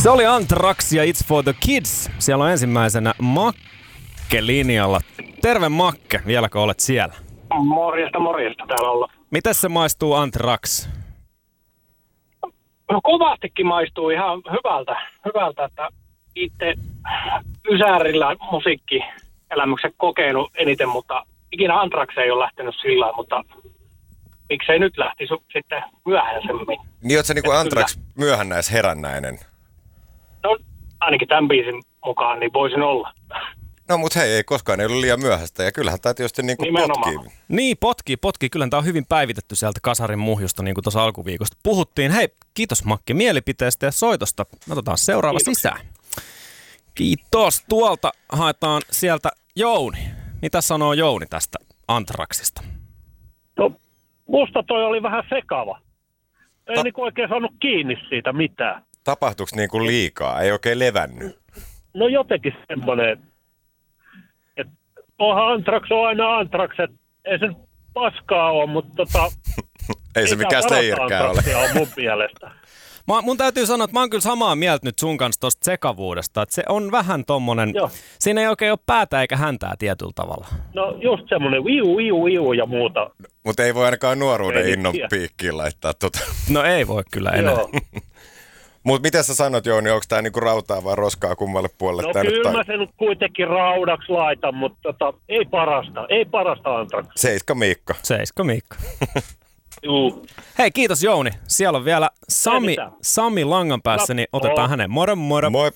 Se oli Anthrax ja It's for the Kids. Siellä on ensimmäisenä Makke linjalla. Terve Makke, vieläkö olet siellä? Morjesta täällä olla. Mites se maistuu Anthrax? No kovastikin maistuu ihan hyvältä, että itse Ysärillä musiikkielämyksen kokenut eniten, mutta ikinä Anthrax ei ole lähtenyt sillä, mutta miksei nyt lähtisi sitten myöhäisemmin. Niin oot sä niinku Anthrax myöhännäisherännäinen? No ainakin tämän biisin mukaan niin voisin olla. No mut hei, ei koskaan ei ollut liian myöhäistä ja kyllähän tää tietysti niinku potkii. Niin, potkii. Kyllä tää on hyvin päivitetty sieltä kasarin muhjusta niin kuin tuossa alkuviikosta puhuttiin. Hei, kiitos Makke mielipiteestä ja soitosta. Otetaan seuraava sisään. Kiitos. Tuolta haetaan sieltä Jouni. Mitä sanoo Jouni tästä Anthraxista? No, musta toi oli vähän sekava. Ei niinku oikein saanut kiinni siitä mitään. Tapahtuuko niinku liikaa? Ei oikein levännyt? No jotenkin semmoinen, että onhan Anthrax on aina Anthrax, että ei se nyt paskaa ole, mutta ei se mikään Slayerkään ole. On mun mielestä. Mun täytyy sanoa, että mä oon kyllä samaa mieltä nyt sun kanssa tosta sekavuudesta, että se on vähän tommonen, siinä ei oikein ole päätä eikä häntää tietyllä tavalla. No just semmonen viu ja muuta. Mutta ei voi ainakaan nuoruuden innon piikkiin laittaa tota. No ei voi kyllä enää. Mutta mitä sä sanot, Jouni, onko tää niinku rautaa vai roskaa kummalle puolelle? No kyllä mä sen kuitenkin raudaksi laitan, mutta ei parasta Anthrax. Seiska Miikka. Juu. Hei, kiitos Jouni. Siellä on vielä Sami langan päässä, niin otetaan hänen. Moro. Moi.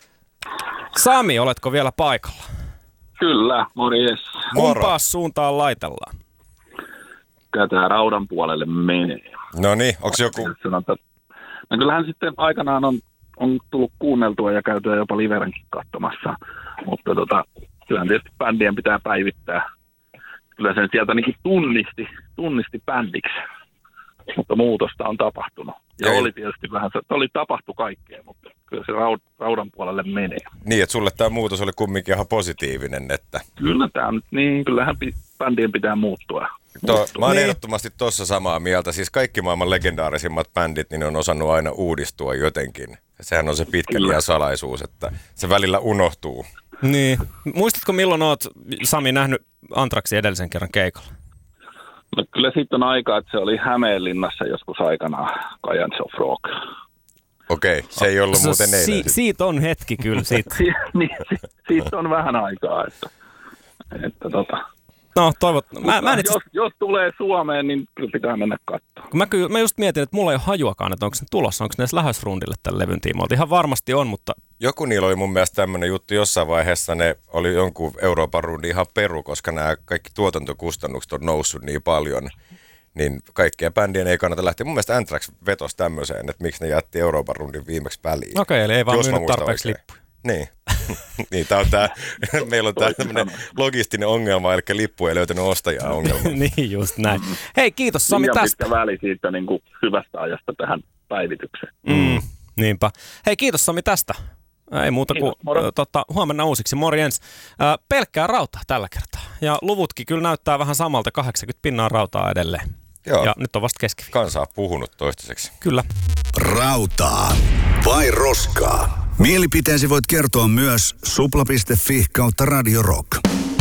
Sami, oletko vielä paikalla? Kyllä, morjes. Kumpaas suuntaan laitellaan? Käytään raudan puolelle menee. No niin, onko joku? No kyllähän sitten aikanaan on tullut kuunneltua ja käytyä jopa liverenkin katsomassa, mutta kyllähän tietysti bändien pitää päivittää. Kyllä sen sieltä ainakin tunnisti bändiksi, mutta muutosta on tapahtunut. Ja oli tietysti vähän, tapahtui kaikkea, mutta kyllä se raudan puolelle menee. Niin, että sulle tämä muutos oli kumminkin ihan positiivinen, että... Kyllä tämä nyt, niin kyllähän bändien pitää muuttua. Mä oon ehdottomasti tossa samaa mieltä. Siis kaikki maailman legendaarisimmat bändit, niin on osannut aina uudistua jotenkin. Sehän on se pitkä liian salaisuus, että se välillä unohtuu. Niin. Muistatko milloin oot, Sami, nähnyt Anthraxin edellisen kerran keikalla? No kyllä siitä on aikaa, että se oli Hämeenlinnassa joskus aikanaan, Giants of Rock. Okei, se ei ollut muuten eilen. Siitä on hetki kyllä. Niin, siitä on vähän aikaa, että No jos tulee Suomeen, niin kyllä pitää mennä katsomaan. Mä just mietin, että mulla ei ole hajuakaan, että onko se tulossa, onko ne edes lähes rundille tämän levyn tiimoilta. Ihan varmasti on, mutta... Joku niillä oli mun mielestä tämmöinen juttu, jossain vaiheessa ne oli jonkun Euroopan rundi ihan peru, koska nämä kaikki tuotantokustannukset on noussut niin paljon, niin kaikkien bändien ei kannata lähteä. Mun mielestä Anthrax vetosi tämmöiseen, että miksi ne jätti Euroopan rundin viimeksi väliin. Okei, eli ei vaan myynyt tarpeeksi lippuja. Niin. Niin, meillä on tää tämmöinen logistinen ongelma, eli lippu ei löytänyt ostajaa ongelma. Niin, just näin. Hei, kiitos Sami tästä. Pitkä väli siitä niin kuin hyvästä ajasta tähän päivitykseen. Niinpä. Hei, kiitos Sami tästä. Ei muuta kuin huomenna uusiksi. Morjens. Pelkkää rautaa tällä kertaa. Ja luvutkin kyllä näyttää vähän samalta, 80% rautaa edelleen. Joo. Ja nyt on vasta keskiviikko. Kansa on puhunut toistaiseksi. Kyllä. Rautaa vai roskaa? Mielipiteesi voit kertoa myös supla.fi/Radio Rock.